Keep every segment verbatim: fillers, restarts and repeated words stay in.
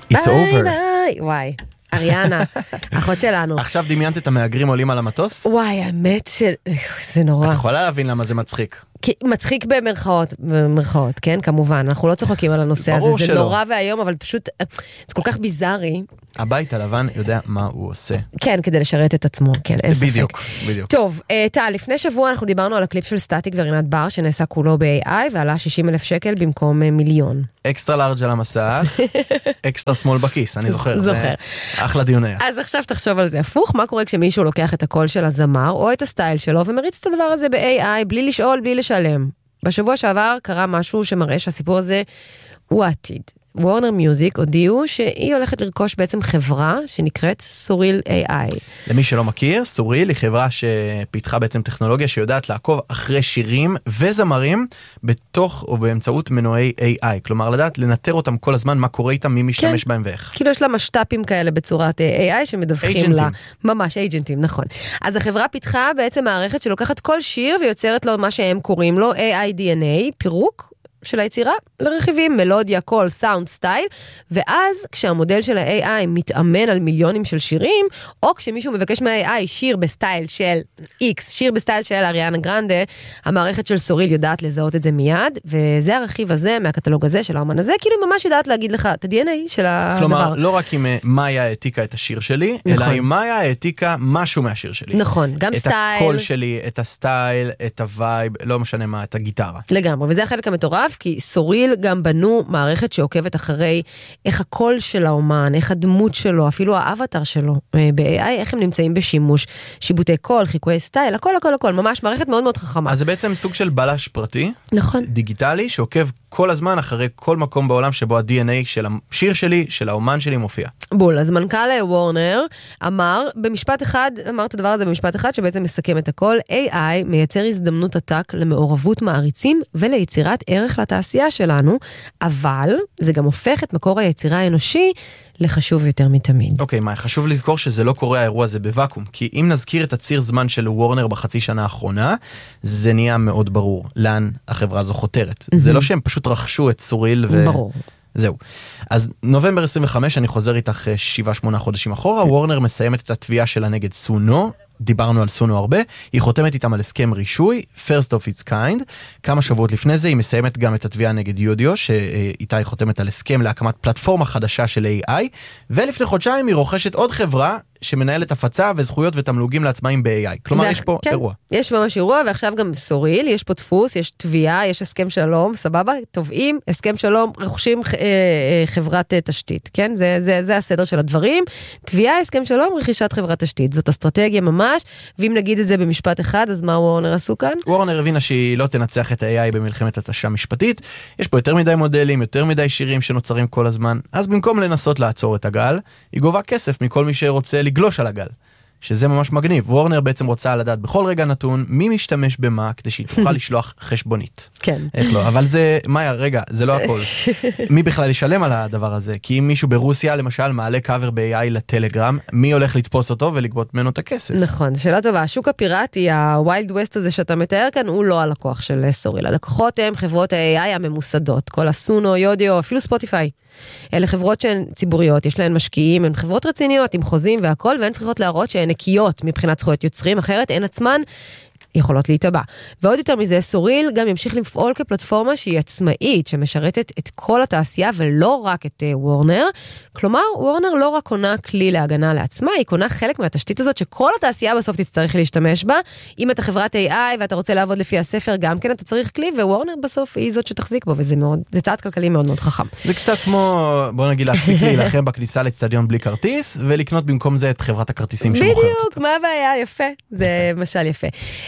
It's over. ביי ביי. וואי. אריאנה, אחות שלנו. עכשיו דמיינת את המאגרים עולים על המטוס? וואי, האמת של... זה נורא. את יכולה להבין למה זה מצחיק. מצחיק במרכאות, במרכאות, כן, כמובן. אנחנו לא צוחקים על הנושא הזה. זה נורא והיום, אבל פשוט, זה כל כך ביזארי. הבית הלבן יודע מה הוא עושה. כן, כדי לשרת את עצמו, כן, אין ספק. בדיוק, בדיוק. טוב, טל, לפני שבוע אנחנו דיברנו על הקליפ של סטטיק ורינת בר, שנעשה כולו ב-איי איי, ועלה שישים אלף שקל במקום מיליון. אקסטרה לארג' על המסך, אקסטרה שמאל בכיס, אני זוכר. זוכר. אחלה דיון היה. אז עכשיו תחשוב על זה הפוך, מה קורה כשמישהו לוקח את הקול של הזמר, או את הסטייל שלו, ומריץ את הדבר הזה ב-איי איי, בלי לשאול, בלי לשלם. בשבוע שעבר קרה משהו שמראה שהסיפור הזה הוא העתיד. וורנר מיוזיק הודיעו שהיא הולכת לרכוש בעצם חברה שנקראת סוריל איי איי. למי שלא מכיר, סוריל היא חברה שפיתחה בעצם טכנולוגיה שיודעת לעקוב אחרי שירים וזמרים בתוך או באמצעות מנועי איי איי. כלומר, לדעת לנטר אותם כל הזמן, מה קורה איתם, מי משתמש כן. בהם ואיך. כאילו יש לה משטפים כאלה בצורת איי איי שמדווחים לה. ממש, אייג'נטים, נכון. אז החברה פיתחה בעצם מערכת שלוקחת כל שיר ויוצרת לו מה שהם קוראים לו איי איי די אן איי, פירוק של היצירה לרכיבים, מלודיה, קול, סאונד, סטייל, ואז כשהמודל של ה-איי איי מתאמן על מיליונים של שירים, או כשמישהו מבקש מה-איי איי שיר בסטייל של X, שיר בסטייל של אריאנה גרנדה, המערכת של סוריל יודעת לזהות את זה מיד, וזה הרכיב הזה, מהקטלוג הזה של האמן הזה, כאילו ממש יודעת להגיד לך את ה-די אן איי של הדבר. כלומר, לא רק אם מאיה העתיקה את השיר שלי, נכון. אלא אם מאיה העתיקה משהו מהשיר שלי. נכון, גם את סטייל. את הקול שלי, את הסטייל, את הווייב, לא משנה מה, את הגיטרה. לגמרי, וזה החלק המטורף, כי סוריל גם בנו מערכת שעוקבת אחרי איך הקול של האומן, איך הדמות שלו, אפילו האבטר שלו, ב-איי איי, איך הם נמצאים בשימוש, שיבוטי קול, חיקוי סטייל, הכל, הכל, הכל, ממש מערכת מאוד מאוד חכמה. אז זה בעצם סוג של בלש פרטי, נכון. דיגיטלי, שעוקב כל הזמן אחרי כל מקום בעולם שבו ה-די אן איי של השיר שלי, של האומן שלי מופיע. בול, אז מנכ"ל וורנר אמר, במשפט אחד, אמר את הדבר הזה במשפט אחד, שבעצם מסכם את הכל, איי איי מייצר הזדמנות עתק למעורבות מעריצים וליצירת ערך לתעשייה שלנו, אבל זה גם הופך את מקור היצירה האנושי לחשוב יותר מתמיד. אוקיי, מה, חשוב לזכור שזה לא קורה האירוע הזה בוואקום, כי אם נזכיר את הציר זמן של וורנר בחצי שנה האחרונה, זה נהיה מאוד ברור לאן החברה הזו חותרת. זה לא שהם פשוט רכשו את סוריל ו... ברור. זהו. אז נובמבר עשרים וחמש, אני חוזר איתך שבעה שמונה חודשים אחורה, וורנר מסיימת את התביעה שלה נגד סונו, דיברנו על סונו הרבה, היא חותמת איתם על הסכם רישוי, first of its kind, כמה שבועות לפני זה היא מסיימת גם את התביעה נגד יודיו, שאיתה היא חותמת על הסכם להקמת פלטפורמה חדשה של איי איי, ולפני חודשיים היא רוכשת עוד חברה, שמנהלת הפצה וזכויות ותמלוגים לעצמאים ב-איי איי. כלומר, יש פה כן, אירוע. יש ממש אירוע, ועכשיו גם סוריל, יש פה דפוס, יש תביעה, יש הסכם שלום, סבבה, תובעים, הסכם שלום, רוכשים אה, אה, חברת אה, תשתית, כן? זה, זה, זה הסדר של הדברים. תביעה, הסכם שלום, רכישת חברת תשתית. זאת אסטרטגיה ממש, ואם נגיד את זה במשפט אחד, אז מה וורנר עשו כאן? וורנר הבינה שהיא לא תנצח את ה-איי איי במלחמת התשה משפטית, יש פה יותר מדי מודלים, יותר מדי שירים שנוצרים כל הזמן, אז במקום לנסות לעצור את הגל, היא גובה כסף מכל מי שרוצה לגלוש על הגל. שזה ממש מגניב. וורנר בעצם רוצה לדעת בכל רגע נתון מי משתמש במה כדי שהיא תוכל לשלוח חשבונית. כן. איך לא? אבל זה, מאיה, רגע, זה לא הכל. מי בכלל ישלם על הדבר הזה? כי אם מישהו ברוסיה למשל מעלה קאבר ב-איי איי לטלגרם, מי הולך לתפוס אותו ולגבות ממנו את הכסף? נכון, שאלה טובה. השוק הפיראטי, הווילד ווסט הזה שאתה מתאר כאן, הוא לא הלקוח של סוריל. הלקוחות הם חברות ה-איי איי הממוסדות. כל הסונו, יודיו, אפילו ספוטיפיי. אלה חברות שהן ציבוריות, יש להן משקיעים, הן חברות רציניות עם חוזים והכל, והן צריכות להראות שהן נקיות מבחינת זכויות יוצרים, אחרת הן עצמן יכולות להתאבע. ועוד יותר מזה, סוריל גם ימשיך לפעול כפלטפורמה שהיא עצמאית, שמשרתת את כל התעשייה ולא רק את uh, וורנר. כלומר, וורנר לא רק קונה כלי להגנה לעצמה, היא קונה חלק מהתשתית הזאת שכל התעשייה בסוף תצטרך להשתמש בה. אם אתה חברת איי איי ואתה רוצה לעבוד לפי הספר, גם כן אתה צריך כלי, ווורנר בסוף היא זאת שתחזיק בו, וזה מאוד, זה צעד כלכלי מאוד מאוד חכם. זה קצת כמו, בוא נגיד, להפסיק להילחם בכניסה לאצטדיון בלי כרטיס, ולקנות במקום זה את חברת הכרטיסים שמוכרת. בדיוק, מה הבעיה? יפה. זה משל יפה.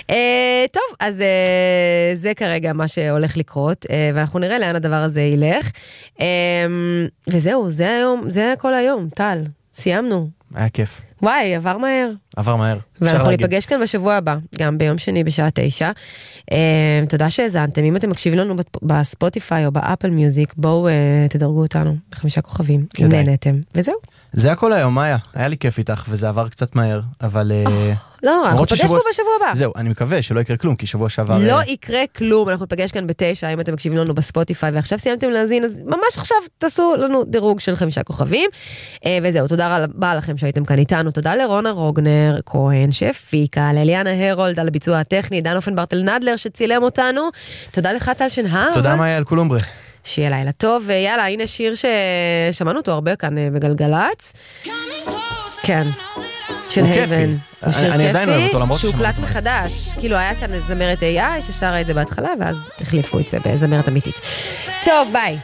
Uh, טוב, אז uh, זה כרגע מה שהולך לקרות, uh, ואנחנו נראה לאן הדבר הזה ילך. Uh, וזהו, זה היום, זה כל היום, טל, סיימנו. היה כיף. וואי, עבר מהר. עבר מהר. ואנחנו ניפגש כאן בשבוע הבא, גם ביום שני בשעה תשע. Uh, תודה שהזנתם, אם אתם מקשיבים לנו בספוטיפיי או באפל מיוזיק, בואו uh, תדרגו אותנו בחמישה כוכבים, אם נהנתם. וזהו. זה הכל היום, מאיה. היה לי כיף איתך, וזה עבר קצת מהר, אבל... לא, אנחנו נפגש פה בשבוע הבא. זהו, אני מקווה שלא יקרה כלום, כי שבוע שעבר... לא יקרה כלום, אנחנו נפגש כאן בתשע, אם אתם מקשיבים לנו בספוטיפיי, ועכשיו סיימתם להזין, אז ממש עכשיו תעשו לנו דירוג של חמישה כוכבים. וזהו, תודה רבה לכם שהייתם כאן איתנו, תודה לרונה רוגנר כהן שהפיקה, לאליאנה הרולד על הביצוע הטכני, דן אופנברטל נדלר שצילם אותנו, תודה לך טל שנהר. תודה מאיה על קולומברה. שיהיה לילה טוב, ויאללה, הנה שיר ששמענו אותו הרבה כאן בגלגלץ. כן. של הייבן. הוא שיר כיפי, שהוקלט מחדש. כאילו היה כאן זמרת איי איי ששרה את זה בהתחלה, ואז החליפו את זה בזמרת אמיתית. טוב, ביי.